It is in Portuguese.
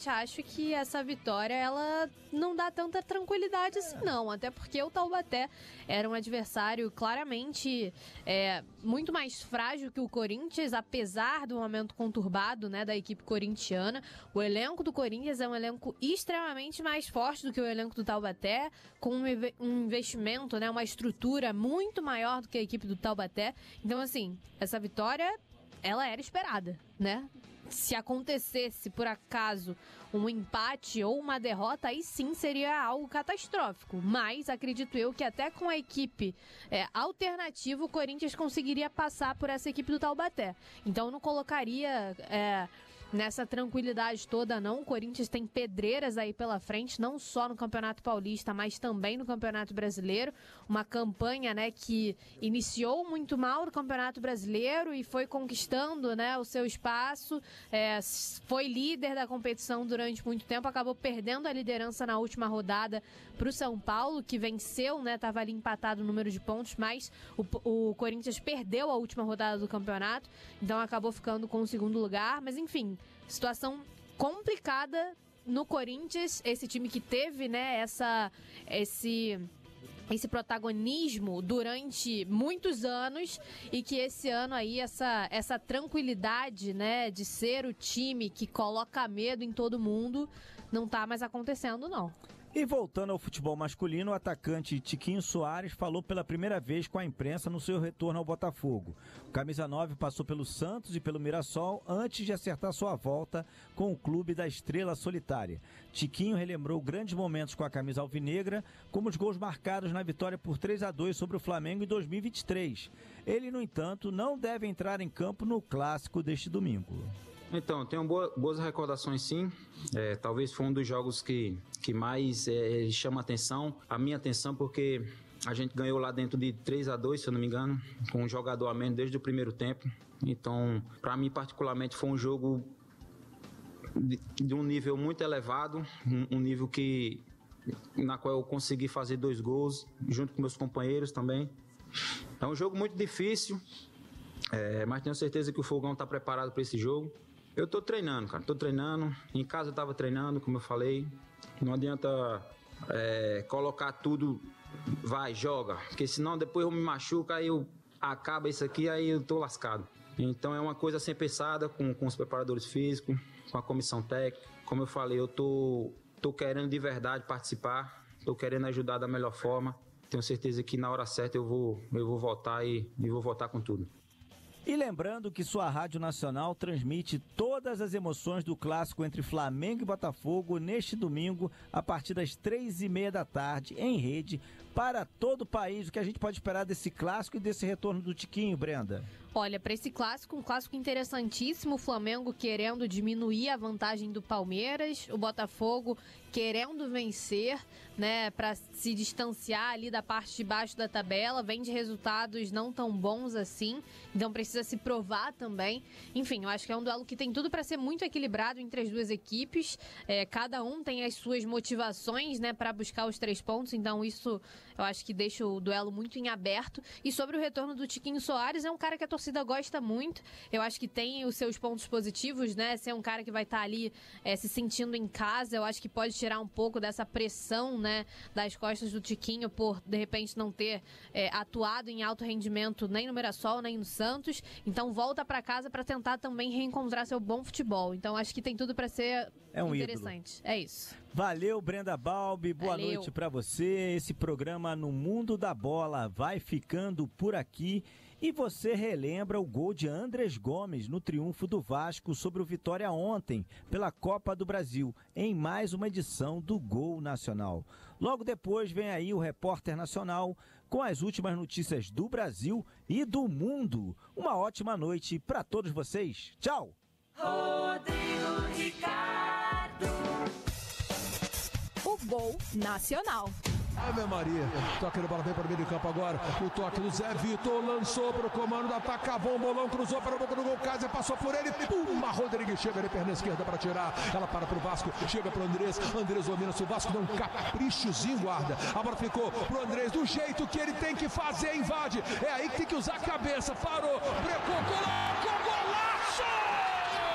sinceramente acho que essa vitória, ela não dá tanta tranquilidade assim não, até porque o Taubaté era um adversário claramente muito mais frágil que o Corinthians, apesar do momento conturbado, né, da equipe corintiana. O elenco do Corinthians é um elenco extremamente mais forte do que o elenco do Taubaté, com um investimento, né, uma estrutura muito maior do que a equipe do Taubaté. Então, assim, essa vitória, ela era esperada, né? Se acontecesse, por acaso, um empate ou uma derrota, aí sim seria algo catastrófico. Mas acredito eu que até com a equipe alternativa, o Corinthians conseguiria passar por essa equipe do Taubaté. Então eu não colocaria nessa tranquilidade toda, não. O Corinthians tem pedreiras aí pela frente, não só no Campeonato Paulista, mas também no Campeonato Brasileiro. Uma campanha, né, que iniciou muito mal no Campeonato Brasileiro e foi conquistando, né, o seu espaço. Foi líder da competição durante muito tempo, acabou perdendo a liderança na última rodada para o São Paulo, que venceu, né, estava ali empatado o número de pontos, mas o Corinthians perdeu a última rodada do campeonato, então acabou ficando com o segundo lugar. Mas enfim, situação complicada no Corinthians, esse time que teve, né, esse protagonismo durante muitos anos e que esse ano aí essa tranquilidade, né, de ser o time que coloca medo em todo mundo não tá mais acontecendo, não. E voltando ao futebol masculino, o atacante Tiquinho Soares falou pela primeira vez com a imprensa no seu retorno ao Botafogo. O camisa 9 passou pelo Santos e pelo Mirassol antes de acertar sua volta com o clube da Estrela Solitária. Tiquinho relembrou grandes momentos com a camisa alvinegra, como os gols marcados na vitória por 3-2 sobre o Flamengo em 2023. Ele, no entanto, não deve entrar em campo no clássico deste domingo. Então, tenho boas recordações, sim. Talvez foi um dos jogos que mais chama a minha atenção, porque a gente ganhou lá dentro de 3-2, se eu não me engano, com um jogador a menos desde o primeiro tempo. Então, para mim particularmente, foi um jogo de um nível muito elevado, um nível na qual eu consegui fazer 2 gols, junto com meus companheiros também. É um jogo muito difícil, mas tenho certeza que o Fogão está preparado para esse jogo. Eu tô treinando, cara, em casa eu tava treinando, como eu falei. Não adianta colocar tudo, vai, joga, porque senão depois eu me machuco, aí acaba isso aqui, aí eu tô lascado. Então é uma coisa sempre pensada com os preparadores físicos, com a comissão técnica. Como eu falei, eu tô querendo de verdade participar, tô querendo ajudar da melhor forma. Tenho certeza que na hora certa eu vou voltar e vou voltar com tudo. E lembrando que sua Rádio Nacional transmite todas as emoções do clássico entre Flamengo e Botafogo neste domingo, a partir das 3h30 da tarde, em rede, para todo o país. O que a gente pode esperar desse clássico e desse retorno do Tiquinho, Brenda? Olha, para esse clássico, um clássico interessantíssimo, o Flamengo querendo diminuir a vantagem do Palmeiras, o Botafogo querendo vencer, né, para se distanciar ali da parte de baixo da tabela, vem de resultados não tão bons assim, então precisa se provar também. Enfim, eu acho que é um duelo que tem tudo para ser muito equilibrado entre as duas equipes, cada um tem as suas motivações, né, para buscar os 3 pontos, então isso eu acho que deixa o duelo muito em aberto. E sobre o retorno do Tiquinho Soares, é um cara que a torcida gosta muito, eu acho que tem os seus pontos positivos, né, ser um cara que vai estar ali se sentindo em casa, eu acho que pode tirar um pouco dessa pressão, né, das costas do Tiquinho por, de repente, não ter atuado em alto rendimento nem no Mirassol, nem no Santos, então volta para casa para tentar também reencontrar seu bom futebol, então acho que tem tudo para ser interessante. Ídolo. É isso. Valeu, Brenda Balbi, boa noite para você. Esse programa No Mundo da Bola vai ficando por aqui e você relembra o gol de Andrés Gomes no triunfo do Vasco sobre o Vitória ontem pela Copa do Brasil, em mais uma edição do Gol Nacional. Logo depois vem aí o Repórter Nacional com as últimas notícias do Brasil e do mundo. Uma ótima noite para todos vocês. Tchau! Rodrigo Ricardo. O Gol Nacional. Ave Maria, toque no bola, vem para o meio de campo agora, o toque do Zé Vitor, lançou para o comando do ataque, cavou um bolão, cruzou para o boca do gol, Kaiser passou por ele, puma, Rodrigues chega de perna esquerda para tirar, ela para o Vasco, chega para o Andrés domina, se o Vasco dá um caprichozinho, guarda, a bola ficou para o Andrés, do jeito que ele tem que fazer, invade, é aí que tem que usar a cabeça, parou, brecou, colou!